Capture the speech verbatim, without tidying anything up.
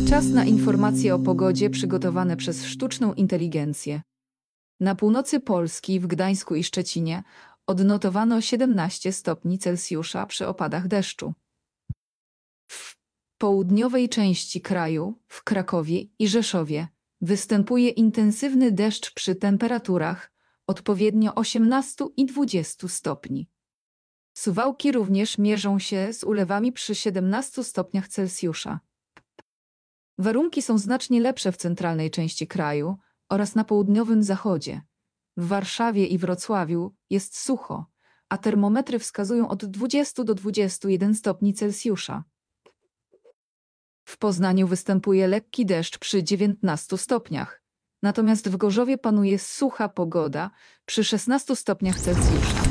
Czas na informacje o pogodzie przygotowane przez sztuczną inteligencję. Na północy Polski, w Gdańsku i Szczecinie, odnotowano siedemnaście stopni Celsjusza przy opadach deszczu. W południowej części kraju, w Krakowie i Rzeszowie, występuje intensywny deszcz przy temperaturach odpowiednio osiemnaście i dwadzieścia stopni. Suwałki również mierzą się z ulewami przy siedemnastu stopniach Celsjusza. Warunki są znacznie lepsze w centralnej części kraju oraz na południowym zachodzie. W Warszawie i Wrocławiu jest sucho, a termometry wskazują od dwudziestu do dwudziestu jeden stopni Celsjusza. W Poznaniu występuje lekki deszcz przy dziewiętnastu stopniach, natomiast w Gorzowie panuje sucha pogoda przy szesnastu stopniach Celsjusza.